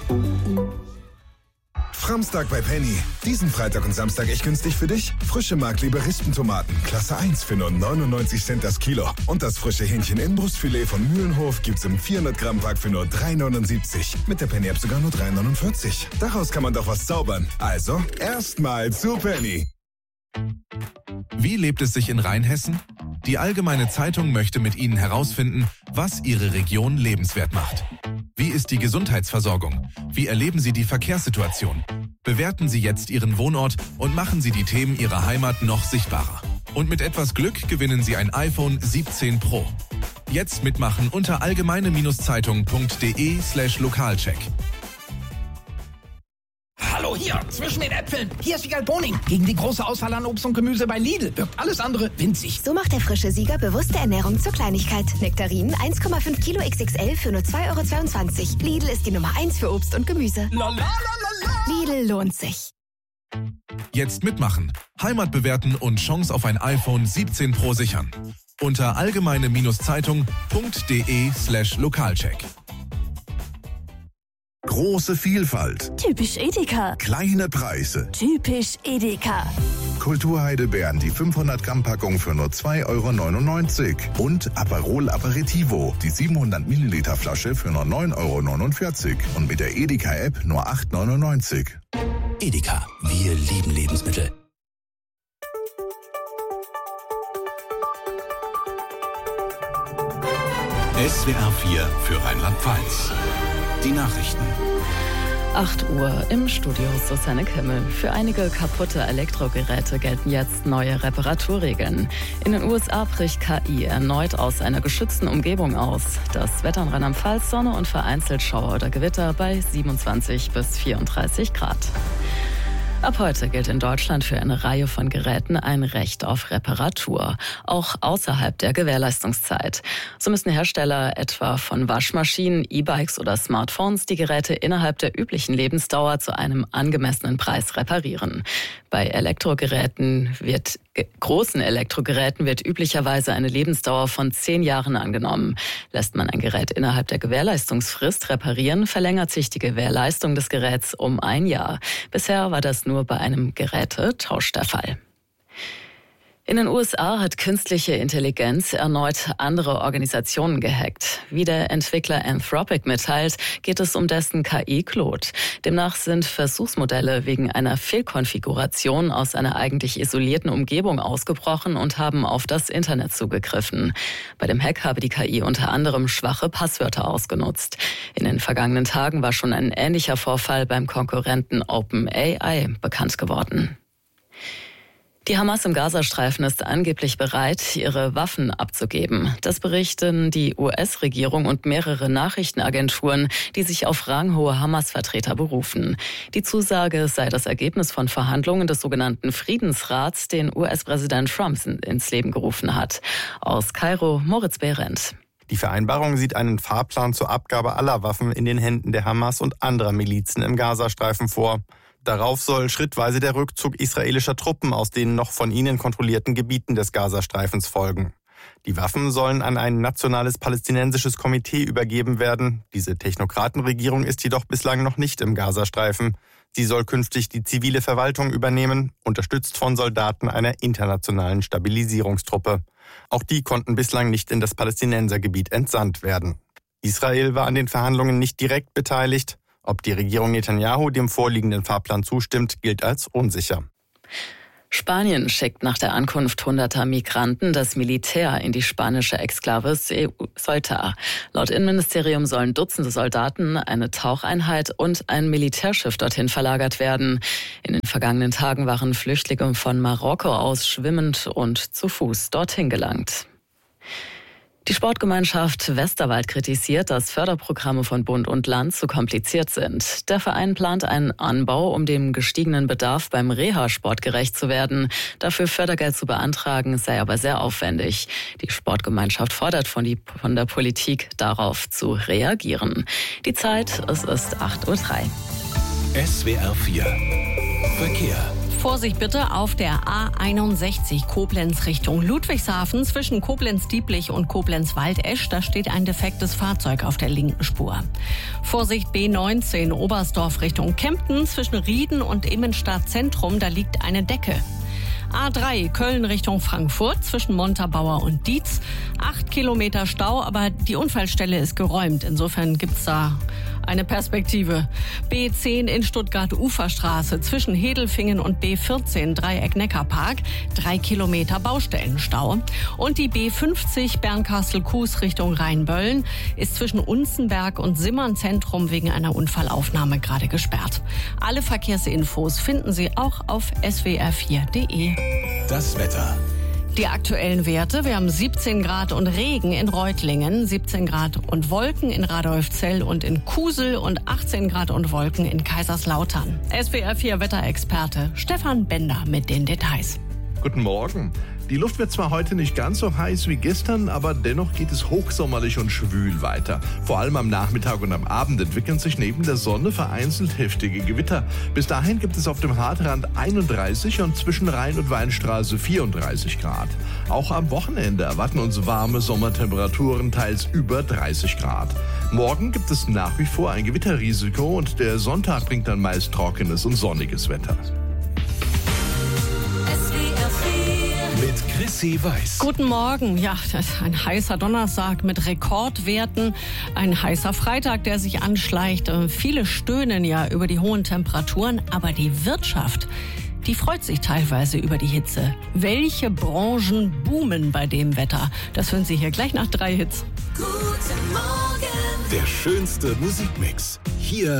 Framstag bei Penny. Diesen Freitag und Samstag echt günstig für dich. Frische Markleber Rispentomaten, Klasse 1 für nur 99 Cent das Kilo. Und das frische Hähnchen Inbrustfilet von Mühlenhof gibt's im 400 Gramm Pack für nur 3,79. Mit der Penny-App sogar nur 3,49. Daraus kann man doch was zaubern. Also, erstmal zu Penny. Wie lebt es sich in Rheinhessen? Die Allgemeine Zeitung möchte mit Ihnen herausfinden, was Ihre Region lebenswert macht. Wie ist die Gesundheitsversorgung? Wie erleben Sie die Verkehrssituation? Bewerten Sie jetzt Ihren Wohnort und machen Sie die Themen Ihrer Heimat noch sichtbarer. Und mit etwas Glück gewinnen Sie ein iPhone 17 Pro. Jetzt mitmachen unter allgemeine-zeitung.de/Lokalcheck. Hallo hier, zwischen den Äpfeln. Hier ist Wiegald Boning. Gegen die große Auswahl an Obst und Gemüse bei Lidl wirkt alles andere winzig. So macht der frische Sieger bewusste Ernährung zur Kleinigkeit. Nektarinen 1,5 Kilo XXL für nur 2,22 €. Lidl ist die Nummer 1 für Obst und Gemüse. Lidl lohnt sich. Jetzt mitmachen, Heimat bewerten und Chance auf ein iPhone 17 Pro sichern. Unter allgemeine-zeitung.de/Lokalcheck. Große Vielfalt. Typisch Edeka. Kleine Preise. Typisch Edeka. Kulturheidelbeeren, die 500 Gramm Packung für nur 2,99 € und Aperol Aperitivo, die 700 Milliliter Flasche für nur 9,49 € und mit der Edeka-App nur 8,99 €. Edeka, wir lieben Lebensmittel. SWR 4 für Rheinland-Pfalz. Die Nachrichten. 8 Uhr im Studio Susanne Kimmel. Für einige kaputte Elektrogeräte gelten jetzt neue Reparaturregeln. In den USA bricht KI erneut aus einer geschützten Umgebung aus. Das Wetter in Rheinland-Pfalz, Sonne und vereinzelt Schauer oder Gewitter bei 27 bis 34 Grad. Ab heute gilt in Deutschland für eine Reihe von Geräten ein Recht auf Reparatur, auch außerhalb der Gewährleistungszeit. So müssen Hersteller etwa von Waschmaschinen, E-Bikes oder Smartphones die Geräte innerhalb der üblichen Lebensdauer zu einem angemessenen Preis reparieren. Bei großen Elektrogeräten wird üblicherweise eine Lebensdauer von 10 Jahren angenommen. Lässt man ein Gerät innerhalb der Gewährleistungsfrist reparieren, verlängert sich die Gewährleistung des Geräts um 1 Jahr. Bisher war das nur bei einem Gerätetausch der Fall. In den USA hat künstliche Intelligenz erneut andere Organisationen gehackt. Wie der Entwickler Anthropic mitteilt, geht es um dessen KI Claude. Demnach sind Versuchsmodelle wegen einer Fehlkonfiguration aus einer eigentlich isolierten Umgebung ausgebrochen und haben auf das Internet zugegriffen. Bei dem Hack habe die KI unter anderem schwache Passwörter ausgenutzt. In den vergangenen Tagen war schon ein ähnlicher Vorfall beim Konkurrenten OpenAI bekannt geworden. Die Hamas im Gazastreifen ist angeblich bereit, ihre Waffen abzugeben. Das berichten die US-Regierung und mehrere Nachrichtenagenturen, die sich auf ranghohe Hamas-Vertreter berufen. Die Zusage sei das Ergebnis von Verhandlungen des sogenannten Friedensrats, den US-Präsident Trump ins Leben gerufen hat. Aus Kairo, Moritz Behrendt. Die Vereinbarung sieht einen Fahrplan zur Abgabe aller Waffen in den Händen der Hamas und anderer Milizen im Gazastreifen vor. Darauf soll schrittweise der Rückzug israelischer Truppen aus den noch von ihnen kontrollierten Gebieten des Gazastreifens folgen. Die Waffen sollen an ein nationales palästinensisches Komitee übergeben werden. Diese Technokratenregierung ist jedoch bislang noch nicht im Gazastreifen. Sie soll künftig die zivile Verwaltung übernehmen, unterstützt von Soldaten einer internationalen Stabilisierungstruppe. Auch die konnten bislang nicht in das Palästinensergebiet entsandt werden. Israel war an den Verhandlungen nicht direkt beteiligt. Ob die Regierung Netanyahu dem vorliegenden Fahrplan zustimmt, gilt als unsicher. Spanien schickt nach der Ankunft hunderter Migranten das Militär in die spanische Exklave Ceuta. Laut Innenministerium sollen Dutzende Soldaten, eine Taucheinheit und ein Militärschiff dorthin verlagert werden. In den vergangenen Tagen waren Flüchtlinge von Marokko aus schwimmend und zu Fuß dorthin gelangt. Die Sportgemeinschaft Westerwald kritisiert, dass Förderprogramme von Bund und Land zu kompliziert sind. Der Verein plant einen Anbau, um dem gestiegenen Bedarf beim Reha-Sport gerecht zu werden. Dafür Fördergeld zu beantragen, sei aber sehr aufwendig. Die Sportgemeinschaft fordert von der Politik, darauf zu reagieren. Die Zeit, es ist 8:03 Uhr. SWR 4 Verkehr. Vorsicht bitte auf der A61 Koblenz Richtung Ludwigshafen zwischen Koblenz-Dieblich und Koblenz-Waldesch. Da steht ein defektes Fahrzeug auf der linken Spur. Vorsicht B19 Oberstdorf Richtung Kempten zwischen Rieden und Immenstadt Zentrum. Da liegt eine Decke. A3 Köln Richtung Frankfurt zwischen Montabaur und Dietz. 8 Kilometer Stau, aber die Unfallstelle ist geräumt. Insofern gibt's da eine Perspektive. B10 in Stuttgart Uferstraße zwischen Hedelfingen und B14 Dreieck Neckarpark. 3 Kilometer Baustellenstau. Und die B50 Bernkastel-Kues Richtung Rheinböllen ist zwischen Unzenberg und Simmern-Zentrum wegen einer Unfallaufnahme gerade gesperrt. Alle Verkehrsinfos finden Sie auch auf swr4.de. Das Wetter. Die aktuellen Werte, wir haben 17 Grad und Regen in Reutlingen, 17 Grad und Wolken in Radolfzell und in Kusel und 18 Grad und Wolken in Kaiserslautern. SWR4 Wetterexperte Stefan Bender mit den Details. Guten Morgen. Die Luft wird zwar heute nicht ganz so heiß wie gestern, aber dennoch geht es hochsommerlich und schwül weiter. Vor allem am Nachmittag und am Abend entwickeln sich neben der Sonne vereinzelt heftige Gewitter. Bis dahin gibt es auf dem Hartrand 31 und zwischen Rhein- und Weinstraße 34 Grad. Auch am Wochenende erwarten uns warme Sommertemperaturen, teils über 30 Grad. Morgen gibt es nach wie vor ein Gewitterrisiko und der Sonntag bringt dann meist trockenes und sonniges Wetter. Mit Chrissy Weiß. Guten Morgen. Ja, das ist ein heißer Donnerstag mit Rekordwerten. Ein heißer Freitag, der sich anschleicht. Viele stöhnen ja über die hohen Temperaturen, aber die Wirtschaft, die freut sich teilweise über die Hitze. Welche Branchen boomen bei dem Wetter? Das hören Sie hier gleich nach 3 Hits. Guten Morgen. Der schönste Musikmix. Hier